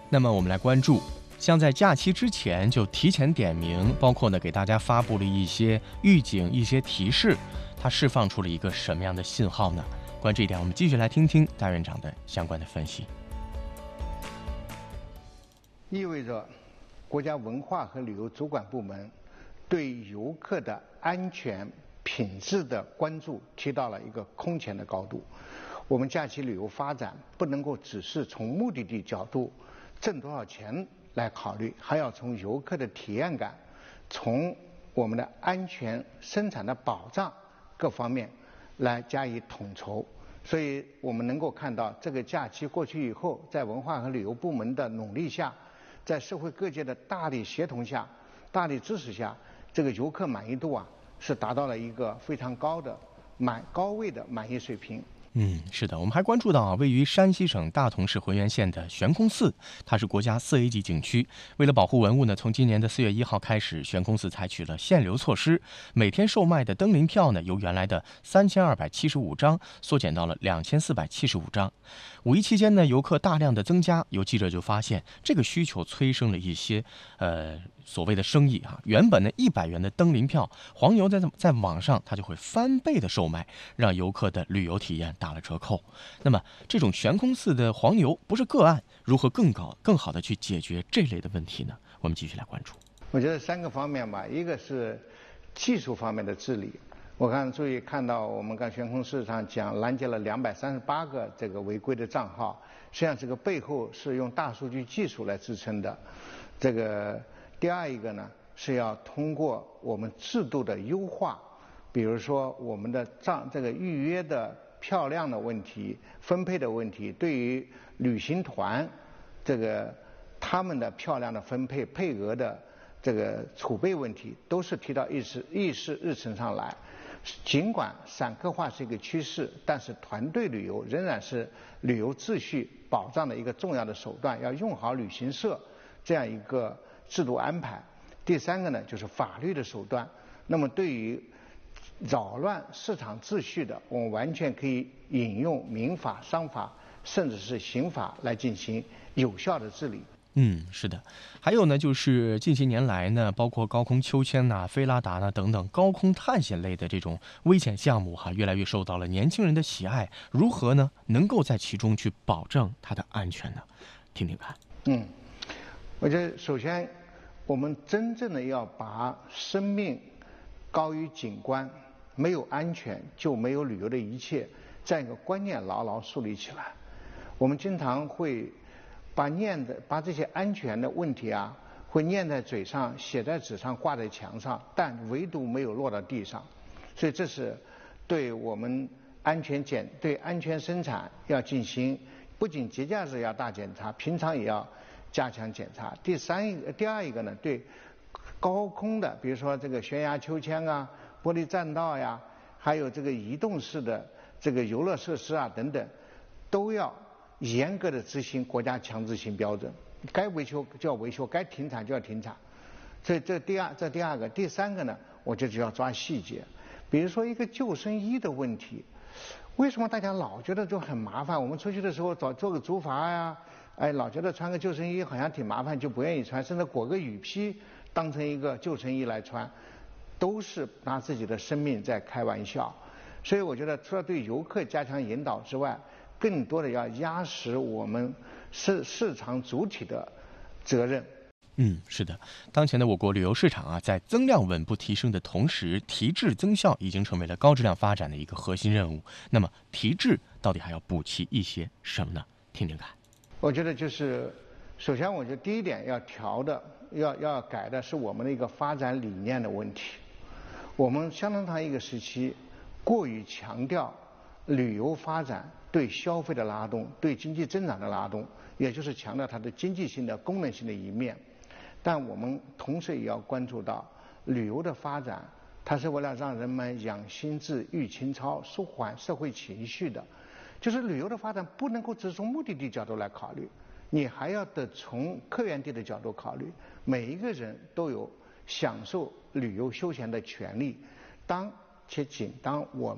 那么我们来关注，像在假期之前就提前点名，包括呢给大家发布了一些预警、一些提示，它释放出了一个什么样的信号呢？关于这一点，我们继续来听听大院长的相关的分析。 意味着国家文化和旅游主管部门对游客的安全品质的关注提到了一个空前的高度。我们假期旅游发展不能够只是从目的地角度挣多少钱来考虑，还要从游客的体验感，从我们的安全生产的保障各方面来加以统筹。所以我们能够看到，这个假期过去以后，在文化和旅游部门的努力下，在社会各界的大力协同下、大力支持下，这个游客满意度是达到了一个非常高位的满意水平。 是的，我们还关注到位于山西省大同市浑源县的悬空寺，它是国家4A 级景区。为了保护文物呢，从今年的4月1号开始，悬空寺采取了限流措施，每天售卖的登临票呢，由原来的3275张缩减到了2475张。五一期间呢，游客大量的增加，有记者就发现这个需求催生了一些所谓的生意原本呢100元的登临票，黄牛在网上它就会翻倍的售卖，让游客的旅游体验打了折扣。那么这种悬空寺的黄牛不是个案，如何更好的去解决这类的问题呢？我们继续来关注。 我觉得3个方面吧，一个是技术方面的治理。我看到我们悬空寺上讲拦截了238个这个违规的账号，实际上这个背后是用大数据技术来支撑的。这个第二一个呢，是要通过我们制度的优化，比如说我们的这个预约的票量的问题、分配的问题，对于旅行团这个他们的票量的分配、配额的这个储备问题，都是提到议事日程上来。尽管散客化是一个趋势，但是团队旅游仍然是旅游秩序保障的一个重要的手段，要用好旅行社这样一个制度安排。第3个呢，就是法律的手段。那么对于扰乱市场秩序的，我们完全可以引用民法、商法甚至是刑法来进行有效的治理。 是的，还有呢，就是近些年来呢，包括高空秋千飞拉达等等高空探险类的这种危险项目越来越受到了年轻人的喜爱。如何呢，能够在其中去保证它的安全呢？听听看。 我觉得首先我们真正的要把生命高于景观，没有安全就没有旅游的一切这样一个观念牢牢树立起来。我们经常会把这些安全的问题会念在嘴上，写在纸上，挂在墙上，但唯独没有落到地上。所以这是对我们对安全生产要进行，不仅节假日要大检查，平常也要加强检查。第二一个呢，对高空的，比如说这个悬崖秋千玻璃栈道还有这个移动式的这个游乐设施等等，都要严格的执行国家强制性标准，该维修就要维修，该停产就要停产。所以这第二个。第3个呢，我就要抓细节。比如说一个救生衣的问题，为什么大家老觉得就很麻烦？我们出去的时候做个竹筏老觉得穿个救生衣好像挺麻烦，就不愿意穿，甚至裹个雨披当成一个救生衣来穿，都是拿自己的生命在开玩笑。所以我觉得除了对游客加强引导之外，更多的要压实我们市场主体的责任。 是的，当前的我国旅游市场在增量稳步提升的同时，提质增效已经成为了高质量发展的一个核心任务。那么提质到底还要补齐一些什么呢？听听看。 我觉得就是首先我觉得第一点要要改的是我们的一个发展理念的问题。我们相当长一个时期过于强调旅游发展对消费的拉动，对经济增长的拉动，也就是强调它的经济性的功能性的一面。但我们同时也要关注到旅游的发展，它是为了让人们养心智、育情操、舒缓社会情绪的。就是旅游的发展不能够只从目的地角度来考虑，你还要从客源地的角度考虑。每一个人都有享受旅游休闲的权利，当我